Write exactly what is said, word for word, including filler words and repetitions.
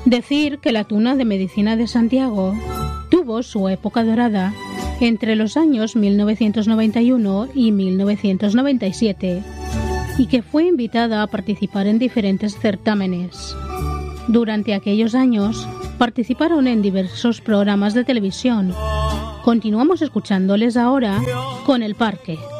Decir que la Tuna de Medicina de Santiago tuvo su época dorada entre los años mil novecientos noventa y uno y mil novecientos noventa y siete y que fue invitada a participar en diferentes certámenes. Durante aquellos años participaron en diversos programas de televisión. Continuamos escuchándoles ahora con El Parque.